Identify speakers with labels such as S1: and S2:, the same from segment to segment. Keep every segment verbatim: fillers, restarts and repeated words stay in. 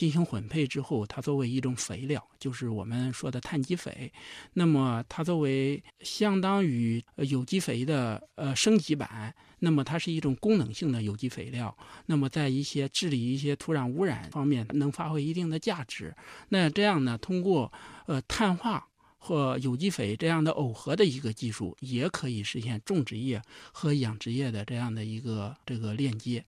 S1: 进行混配之后，它作为一种肥料，就是我们说的碳基肥。那么它作为相当于有机肥的呃升级版，那么它是一种功能性的有机肥料。那么在一些治理一些土壤污染方面能发挥一定的价值。那这样呢，通过呃碳化或有机肥这样的耦合的一个技术，也可以实现种植业和养殖业的这样的一个这个链接。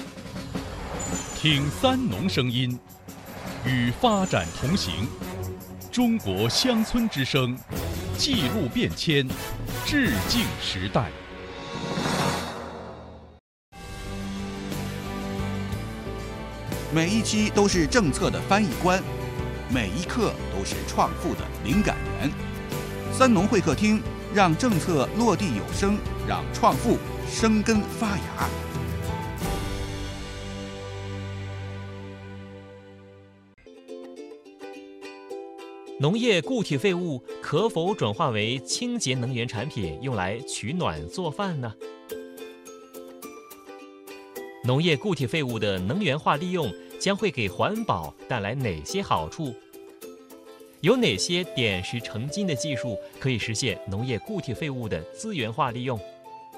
S2: 听三农声音，与发展同行。中国乡村之声，记录变迁，致敬时代。
S3: 每一期都是政策的翻译官，每一刻都是创富的灵感源。三农会客厅，让政策落地有声，让创富生根发芽。
S4: 农业固体废物可否转化为清洁能源产品，用来取暖做饭呢？农业固体废物的能源化利用将会给环保带来哪些好处？有哪些点石成金的技术可以实现农业固体废物的资源化利用？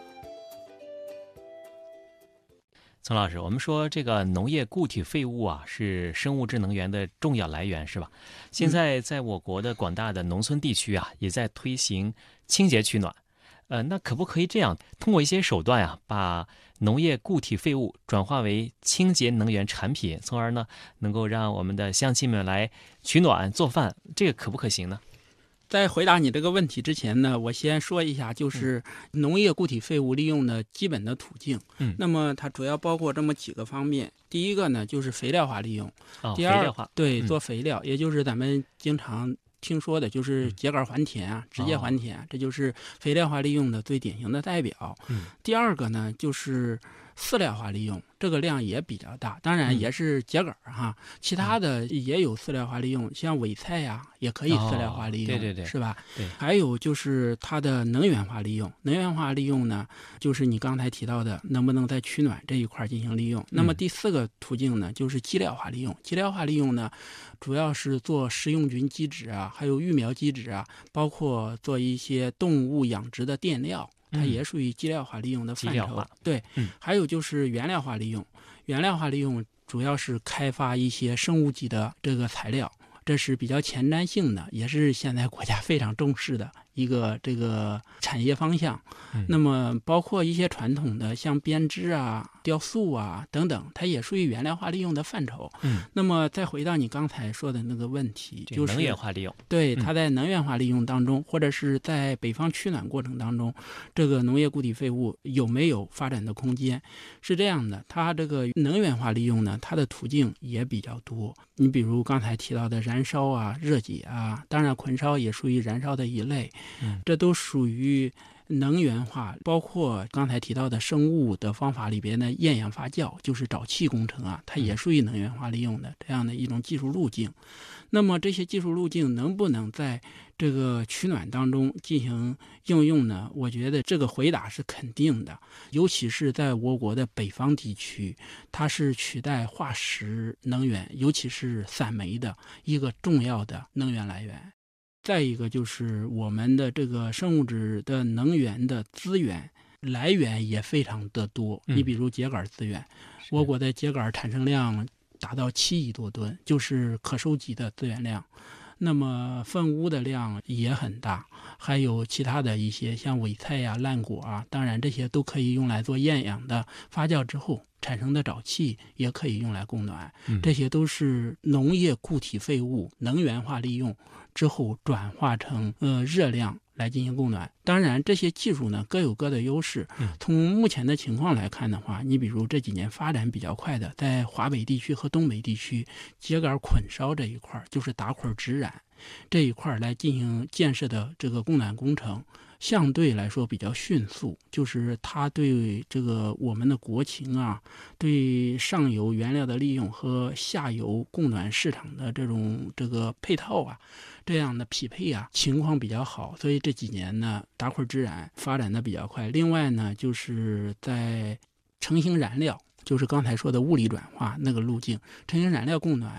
S4: 丛老师，我们说这个农业固体废物啊，是生物质能源的重要来源，是吧？现在在我国的广大的农村地区啊，也在推行清洁取暖。呃，那可不可以这样，通过一些手段啊，把农业固体废物转化为清洁能源产品，从而呢，能够让我们的乡亲们来取暖做饭，这个可不可行呢？
S1: 在回答你这个问题之前呢，我先说一下，就是农业固体废物利用的基本的途径。
S4: 嗯，
S1: 那么它主要包括这么几个方面。第一个呢，就是肥料化利用。
S4: 哦，
S1: 第二，
S4: 肥料化，
S1: 对，
S4: 嗯
S1: 做肥料，也就是咱们经常听说的，就是秸秆还田啊，直接还田，
S4: 哦，
S1: 这就是肥料化利用的最典型的代表。
S4: 嗯，
S1: 第二个呢，就是饲料化利用，这个量也比较大，当然也是秸秆哈，嗯，其他的也有饲料化利用，像苇菜呀，也可以饲料化利用，
S4: 哦，对对对，
S1: 是吧？
S4: 对。
S1: 还有就是它的能源化利用，能源化利用呢，就是你刚才提到的，能不能在取暖这一块进行利用？那么第四个途径呢，就是基料化利用。基料化利用呢，主要是做食用菌基质啊，还有育苗基质啊，包括做一些动物养殖的垫料。它也属于基料化利用的范畴。对，
S4: 嗯，
S1: 还有就是原料化利用。原料化利用主要是开发一些生物级的这个材料，这是比较前瞻性的，也是现在国家非常重视的一个这个产业方向。
S4: 嗯，
S1: 那么包括一些传统的像编织啊、雕塑啊等等，它也属于原料化利用的范畴。
S4: 嗯，
S1: 那么再回到你刚才说的那个问题，就是
S4: 能源化利用。
S1: 对，它在能源化利用当中，嗯，或者是在北方取暖过程当中，这个农业固体废物有没有发展的空间？是这样的，它这个能源化利用呢，它的途径也比较多。你比如刚才提到的燃烧啊、热解啊，当然捆烧也属于燃烧的一类，
S4: 嗯，
S1: 这都属于能源化，包括刚才提到的生物的方法里边的厌氧发酵，就是沼气工程啊，它也属于能源化利用的这样的一种技术路径。那么这些技术路径能不能在这个取暖当中进行应用呢？我觉得这个回答是肯定的，尤其是在我国的北方地区，它是取代化石能源，尤其是散煤的一个重要的能源来源。再一个就是我们的这个生物质的能源的资源来源也非常的多，
S4: 嗯，
S1: 你比如秸秆资源，我国的秸秆产生量达到七亿多吨，就是可收集的资源量。那么粪污的量也很大，还有其他的一些像苇菜呀、烂果啊，当然这些都可以用来做厌氧的发酵之后产生的沼气，也可以用来供暖。
S4: 嗯，
S1: 这些都是农业固体废物能源化利用之后转化成呃热量来进行供暖。当然这些技术呢各有各的优势。从目前的情况来看的话，你比如这几年发展比较快的，在华北地区和东北地区，秸秆捆烧这一块，就是打捆直染这一块来进行建设的这个供暖工程，相对来说比较迅速，就是它对这个我们的国情啊，对上游原料的利用和下游供暖市场的这种这个配套啊，这样的匹配啊情况比较好，所以这几年呢打捆直染发展的比较快。另外呢，就是在成型燃料，就是刚才说的物理转化那个路径，成型燃料供暖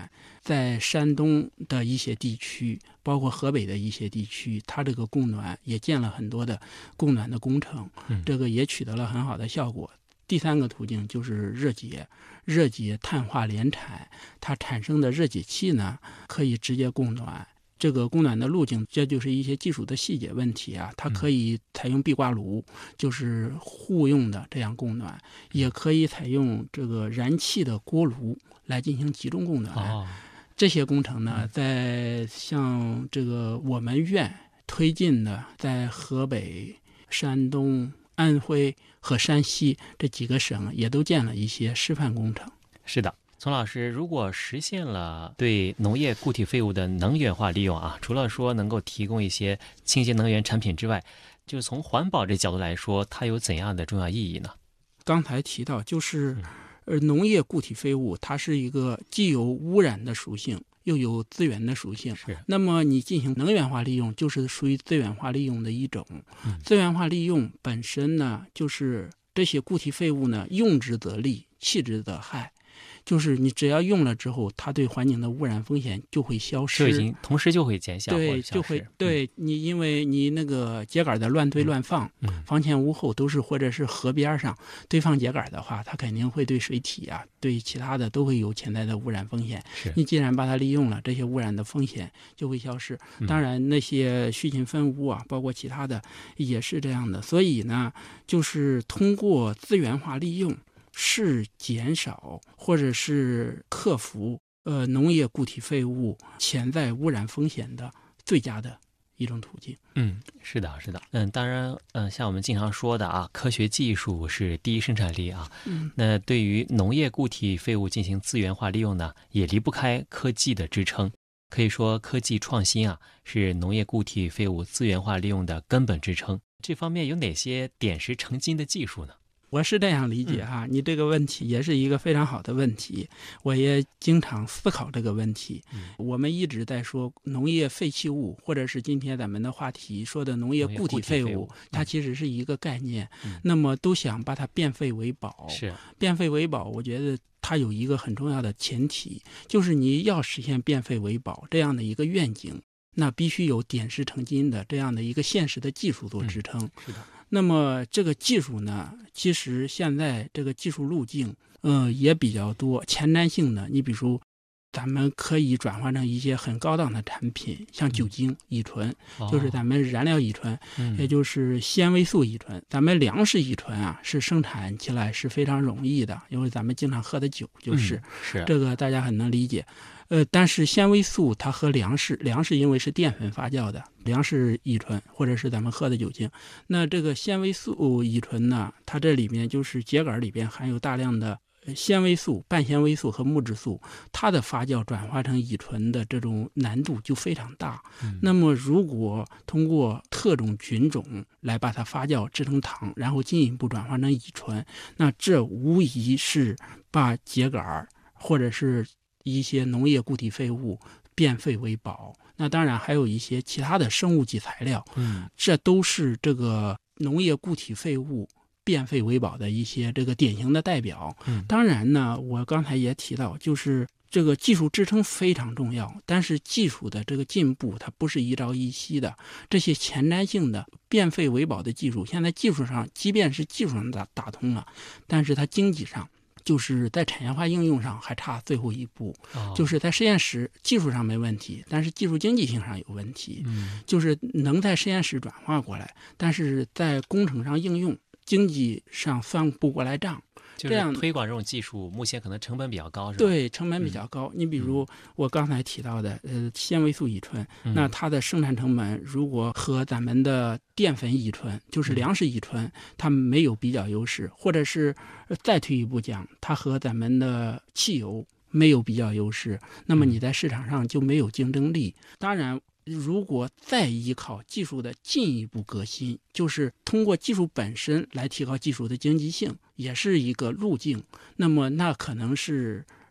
S1: 在山东的一些地区，包括河北的一些地区，它这个供暖也建了很多的供暖的工程，这个也取得了很好的效果。第三个途径就是热解，热解碳化联产，它产生的热解气呢，可以直接供暖。这个供暖的路径，这就是一些技术的细节问题啊。它可以采用壁挂炉，就是互用的这样供暖，也可以采用这个燃气的锅炉来进行集中供暖。
S4: 哦，
S1: 这些工程呢，在像这个我们院推进的，在河北、山东、安徽和山西这几个省也都建了一些示范工程。
S4: 是的。丛老师，如果实现了对农业固体废物的能源化利用啊，除了说能够提供一些清洁能源产品之外，就是从环保这角度来说，它有怎样的重要意义呢？
S1: 刚才提到，就是呃，农业固体废物它是一个既有污染的属性，又有资源的属性。
S4: 是。
S1: 那么你进行能源化利用，就是属于资源化利用的一种。嗯、资源化利用本身呢，就是这些固体废物呢，用之则利，弃之则害。就是你只要用了之后，它对环境的污染风险就会消失，
S4: 就已经同时就会减小，
S1: 对，就会对、嗯、你，因为你那个秸秆的乱堆乱放，嗯、房前屋后都是，或者是河边上堆放秸秆的话，它肯定会对水体啊，对其他的都会有潜在的污染风险。你既然把它利用了，这些污染的风险就会消失。当然，那些絮荇分污啊，包括其他的也是这样的。所以呢，就是通过资源化利用。是减少或者是克服呃农业固体废物潜在污染风险的最佳的一种途径。
S4: 嗯，是的，是的。嗯，当然，嗯，像我们经常说的啊，科学技术是第一生产力啊。嗯，那对于农业固体废物进行资源化利用呢，也离不开科技的支撑。可以说，科技创新啊，是农业固体废物资源化利用的根本支撑。这方面有哪些点石成金的技术呢？
S1: 我是这样理解哈，你这个问题也是一个非常好的问题，我也经常思考这个问题。我们一直在说农业废弃物，或者是今天咱们的话题说的农业固体废物，它其实是一个概念。那么都想把它变废为宝。是变废为宝，我觉得它有一个很重要的前提，就是你要实现变废为宝这样的一个愿景，那必须有点石成金的这样的一个现实的技术做支撑。是的。那么这个技术呢，其实现在这个技术路径，呃，也比较多，前瞻性的。你比如，咱们可以转换成一些很高档的产品，像酒精、乙醇，嗯、就是咱们燃料乙醇，哦、也就是纤维素乙醇。咱们粮食乙醇啊，是生产起来是非常容易的，因为咱们经常喝的酒就是，嗯、是这个大家很能理解。呃，但是纤维素它和粮食，粮食因为是淀粉发酵的，粮食乙醇或者是咱们喝的酒精，那这个纤维素乙醇呢，它这里面就是秸秆里边含有大量的纤维素、半纤维素和木质素，它的发酵转化成乙醇的这种难度就非常大。嗯、那么如果通过特种菌种来把它发酵制成糖，然后进一步转化成乙醇，那这无疑是把秸秆或者是一些农业固体废物变废为宝。那当然还有一些其他的生物基材料，嗯，这都是这个农业固体废物变废为宝的一些这个典型的代表。嗯，当然呢，我刚才也提到，就是这个技术支撑非常重要，但是技术的这个进步它不是一朝一夕的。这些前瞻性的变废为宝的技术，现在技术上即便是技术上打打通了，但是它经济上，就是在产业化应用上还差最后一步。哦、就是在实验室技术上没问题，但是技术经济性上有问题。嗯，就是能在实验室转化过来，但是在工程上应用，经济上算不过来账。
S4: 就是推广这种技术，目前可能成本比较高，是吧？
S1: 对，成本比较高。嗯、你比如我刚才提到的，呃，纤维素乙醇，嗯、那它的生产成本如果和咱们的淀粉乙醇，就是粮食乙醇，嗯、它没有比较优势，或者是再退一步讲，它和咱们的汽油没有比较优势，那么你在市场上就没有竞争力。嗯、当然，如果再依靠技术的进一步革新，就是通过技术本身来提高技术的经济性，也是一个路径。那么那可能是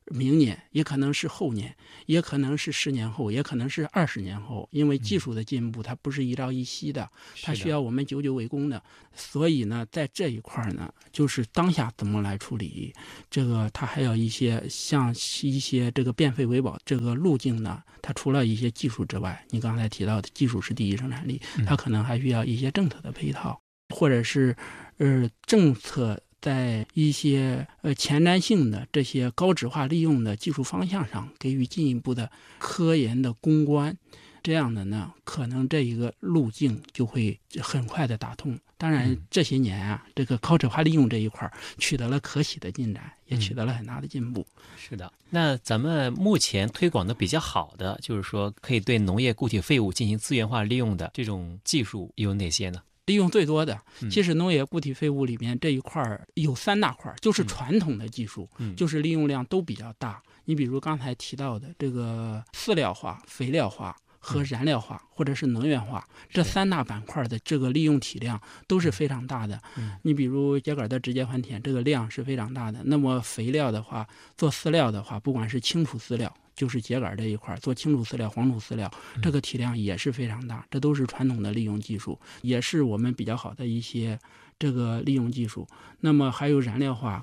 S1: 明年，也可能是后年，也可能是十年后，也可能是二十年后。因为技术的进步，它不是一朝一夕的，它需要我们久久为功的。所以呢，在这一块呢，就是当下怎么来处理这个，它还有一些像一些这个变废为宝这个路径呢，它除了一些技术之外，你刚才提到的技术是第一生产力，它可能还需要一些政策的配套，或者是呃政策在一些呃前瞻性的这些高质化利用的技术方向上给予进一步的科研的攻关，这样的呢，可能这一个路径就会很快的打通。当然这些年啊，这个高质化利用这一块取得了可喜的进展，也取得了很大的进步。
S4: 嗯、是的，那咱们目前推广的比较好的，就是说可以对农业固体废物进行资源化利用的这种技术有哪些呢？
S1: 利用最多的，其实农业固体废物里面这一块有三大块，就是传统的技术，
S4: 嗯、
S1: 就是利用量都比较大。你比如刚才提到的这个饲料化、肥料化和燃料化，或者是能源化，这三大板块的这个利用体量都是非常大的。你比如秸秆的直接还田，这个量是非常大的。那么肥料的话，做饲料的话，不管是青土饲料，就是秸秆这一块做青土饲料、黄土饲料，这个体量也是非常大。这都是传统的利用技术，也是我们比较好的一些这个利用技术。那么还有燃料化，